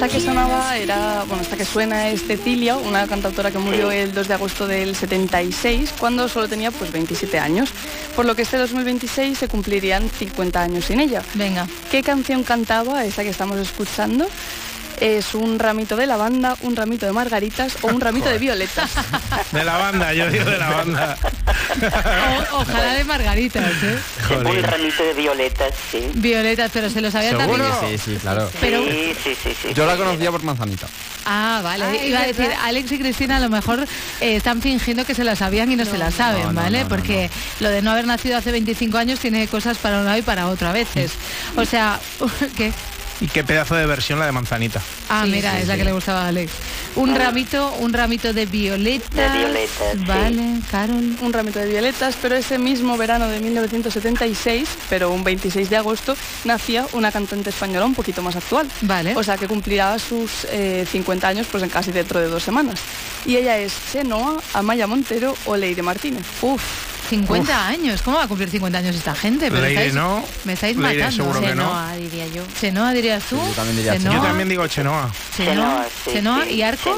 Esta que sonaba era, bueno, esta que suena es Cecilia, una cantautora que murió el 2 de agosto del 76, cuando solo tenía pues 27 años, por lo que este 2026 se cumplirían 50 años sin ella. Venga. ¿Qué canción cantaba esta que estamos escuchando? ¿Es un ramito de lavanda, un ramito de margaritas o un ramito de violetas? De lavanda, yo digo de lavanda. Ojalá de margaritas, ¿eh? Un ramito de violetas, sí. Violetas, pero se lo sabía también. Sí, claro. Pero... Sí. Yo la conocía por manzanita. Ah, vale. Iba a decir, Alex y Cristina a lo mejor están fingiendo que se la sabían y no se la saben, ¿vale? Porque lo de no haber nacido hace 25 años tiene cosas para un lado y para otro a veces. O sea, ¿qué? Y qué pedazo de versión la de manzanita. Ah, sí, mira, es la que le gustaba a Alex. Un ramito de violetas. De violetas, vale, sí. Carol. Un ramito de violetas, pero ese mismo verano de 1976, pero un 26 de agosto, nacía una cantante española un poquito más actual. Vale. O sea, que cumplirá sus 50 años pues en casi dentro de 2 semanas. Y ella es Chenoa, Amaya Montero o Leire Martínez. 50 años, ¿cómo va a cumplir 50 años esta gente? Pero Leire no. Me estáis Leire matando. seguro que no. Chenoa, diría yo. Chenoa, dirías tú. Sí, yo también diría Yo también digo Chenoa. Chenoa, ¿y Arco?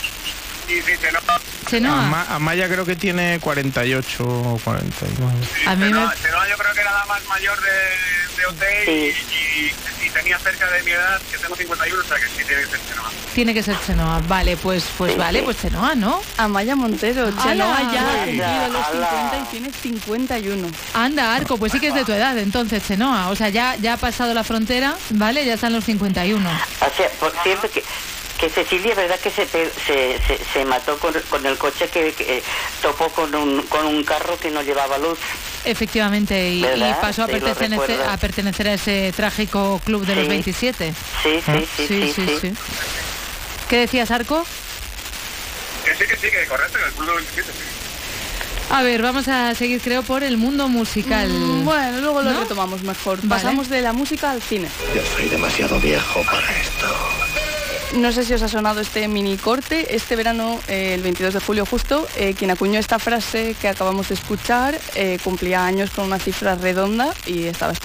Chenoa. Amaya creo que tiene 48 o 49. A mí Chenoa yo creo que era la más mayor de OT y tenía cerca de mi edad, que tengo 51, o sea que sí tiene que ser Chenoa. Tiene que ser Chenoa. Vale, pues Chenoa, ¿no? Amaya Montero. Chenoa ya ha ¡Hala! cumplido los 50 y tiene 51. Anda, Arco, pues sí que es de tu edad, entonces, Chenoa. O sea, ya ha pasado la frontera, ¿vale? Ya están los 51. O sea, por cierto que Cecilia, ¿verdad que se mató con el coche que topó con un carro que no llevaba luz? Efectivamente, y pasó a Sí, pertenecer a ese trágico club de los 27. Sí. ¿Qué decías, Arco? Que sí, que correcto, en el club de 27, sí. A ver, vamos a seguir, creo, por el mundo musical. Bueno, luego lo retomamos mejor. Vale. Pasamos de la música al cine. Yo soy demasiado viejo para esto. No sé si os ha sonado este mini corte. Este verano, el 22 de julio justo, quien acuñó esta frase que acabamos de escuchar cumplía años con una cifra redonda y estaba